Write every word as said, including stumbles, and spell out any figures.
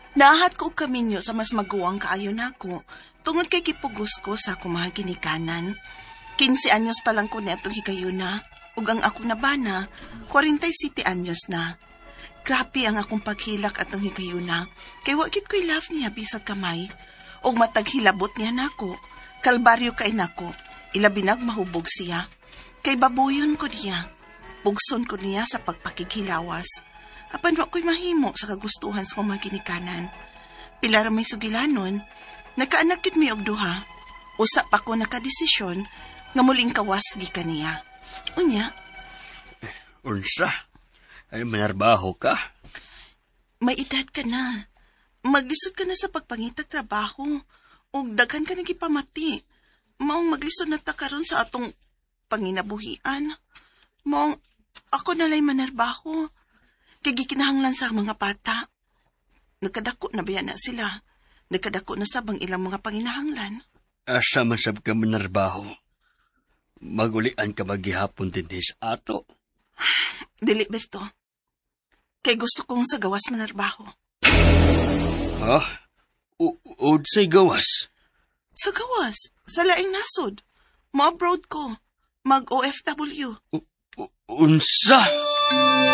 Naahat ko og kaminyo sa mas maguwang kaayo nako. Tungod kay kipugos ko sa akong mga ginikanan. quince anyos pa lang ko ni atong higayuna. Ug ang akong nabana, forty-seven anyos na. Grabe ang akong paghilak atong higayuna. Kay wa gid ko'y love niya bisag kamay. Og matag hilabot niya nako. Kalbaryo kay nako. Ilabinag mahubog siya. Kay babuyon ko niya. Bugson ko niya sa pagpakighilawas. Apan wa ko'y mahimo sa kagustuhan sa kong mga ginikanan. Pila ra may sugilanon, nagkaanak yun may og duha. Usa pa ko nakadesisyon nga muling kawas gikan niya. Unya. Unsa? Ay manarbaho ka? May edad ka na. Maglisod ka na sa pagpangitag trabaho. Ug daghan ka nagipamati. Maong maglisod na ta karon sa atong panginabuhian. Maong ako nalay manarbaho. Kay gikinahanglan sa mga bata. Nagkadako na ba na sila? Nagkadako na sabang ilang mga panginahanglan? Asa masab ka manarbaho? Magulian ka maghihapon din sa ato? Dili, Berto. Kay gusto kong sa gawas manarbaho. Ha? Uod sa'y gawas? Sa gawas? Sa laing nasod. Ma-abroad ko. Mag-O F W. U- u- unsa?